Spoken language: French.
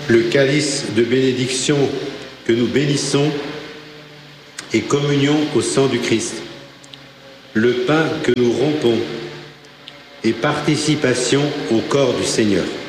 Le calice de bénédiction que nous bénissons est communion au sang du Christ. Le pain que nous rompons est participation au corps du Seigneur.